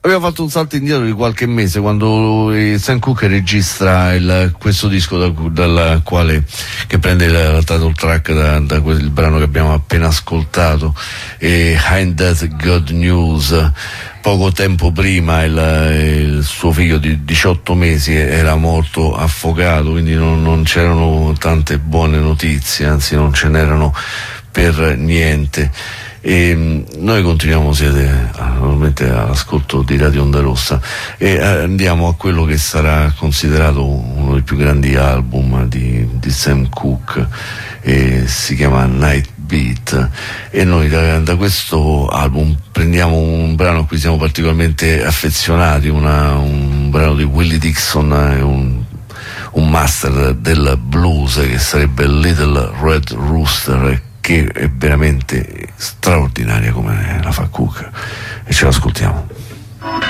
Abbiamo fatto un salto indietro di qualche mese quando Sam Cooke registra questo disco dal quale che prende il title track da quel brano che abbiamo appena ascoltato, Ain't That Good News. Poco tempo prima il suo figlio di 18 mesi era morto affogato, quindi non c'erano tante buone notizie, anzi non ce n'erano per niente. E noi continuiamo, siete normalmente all'ascolto di Radio Onda Rossa, e andiamo a quello che sarà considerato uno dei più grandi album di Sam Cooke, e si chiama Night Beat, e noi da questo album prendiamo un brano a cui siamo particolarmente affezionati, un brano di Willie Dixon, un master del blues che sarebbe Little Red Rooster, che è veramente straordinaria come la fa Cooke, e ce l'ascoltiamo.